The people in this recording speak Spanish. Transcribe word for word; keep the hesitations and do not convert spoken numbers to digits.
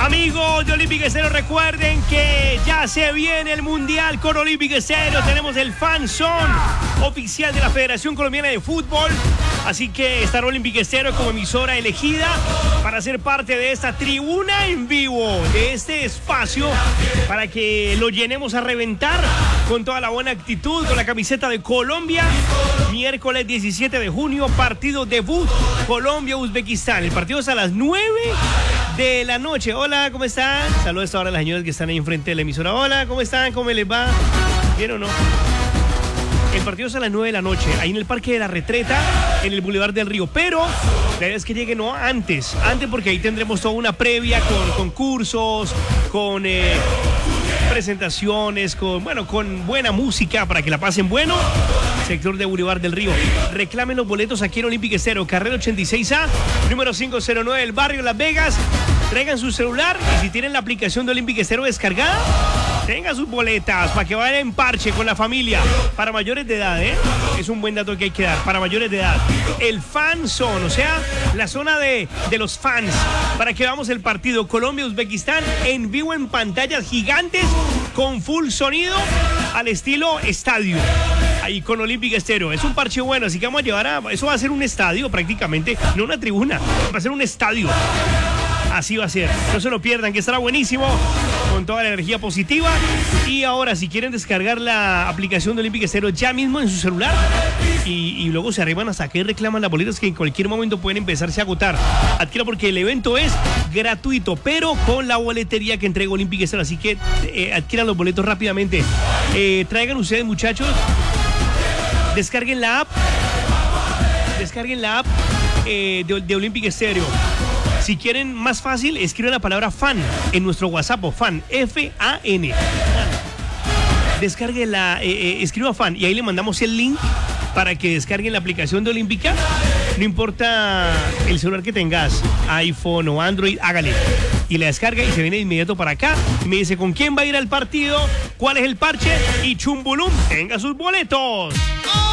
Amigos de Olympic Estéreo, recuerden que ya se viene el Mundial con Olympic Estéreo. Tenemos el Fan Zone oficial de la Federación Colombiana de Fútbol. Así que estará Olympic Estéreo como emisora elegida para ser parte de esta tribuna en vivo, de este espacio, para que lo llenemos a reventar con toda la buena actitud, con la camiseta de Colombia. Miércoles diecisiete de junio, partido debut Colombia-Uzbekistán. El partido es a las nueve de la noche. Hola, ¿cómo están? Saludos ahora a las señoras que están ahí enfrente de la emisora. Hola, ¿cómo están? ¿Cómo les va? ¿Bien o no? El partido es a las nueve de la noche, ahí en el Parque de la Retreta, en el Boulevard del Río. Pero la idea es que llegue no antes, antes porque ahí tendremos toda una previa con concursos, con eh, presentaciones, con, bueno, con buena música para que la pasen bueno. Sector de Boulevard del Río. Reclamen los boletos aquí en Olympic Estéreo, carrera ochenta y seis A, número quinientos nueve del barrio Las Vegas. Traigan su celular y si tienen la aplicación de Olympic Estéreo descargada, tengan sus boletas para que vayan en parche con la familia. Para mayores de edad, ¿eh? Es un buen dato que hay que dar. Para mayores de edad. El Fan Zone, o sea, la zona de, de los fans, para que veamos el partido Colombia-Uzbekistán en vivo en pantallas gigantes con full sonido al estilo estadio. Ahí con Olympic Estéreo. Es un parche bueno, así que vamos a llevar a... Eso va a ser un estadio prácticamente, no una tribuna, va a ser un estadio. Así va a ser. No se lo pierdan, que estará buenísimo, con toda la energía positiva. Y ahora, si quieren descargar la aplicación de Olympic Estéreo ya mismo en su celular y, y luego se arriban hasta que reclaman las boletas que en cualquier momento pueden empezarse a agotar. Adquiera porque el evento es gratuito, pero con la boletería que entrega Olympic Estéreo. Así que eh, adquieran los boletos rápidamente. Eh, traigan ustedes, muchachos, descarguen la app. Descarguen la app eh, de, de Olympic Estéreo. Si quieren más fácil, escriben la palabra fan en nuestro WhatsApp, o fan, F A N. Descarguen la, eh, eh, escriba fan y ahí le mandamos el link para que descarguen la aplicación de Olímpica. No importa el celular que tengas, iPhone o Android, hágale. Y la descarga y se viene de inmediato para acá. Y me dice con quién va a ir al partido, cuál es el parche y chumbulum, tenga sus boletos.